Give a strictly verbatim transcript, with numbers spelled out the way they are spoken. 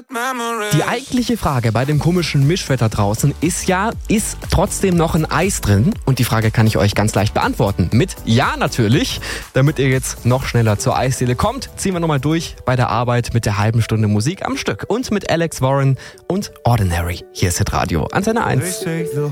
Die eigentliche Frage bei dem komischen Mischwetter draußen ist ja, ist trotzdem noch ein Eis drin? Und die Frage kann ich euch ganz leicht beantworten. Mit Ja natürlich. Damit ihr jetzt noch schneller zur Eisdiele kommt, ziehen wir nochmal durch bei der Arbeit mit der halben Stunde Musik am Stück. Und mit Alex Warren und Ordinary. Hier ist Hitradio Antenne eins.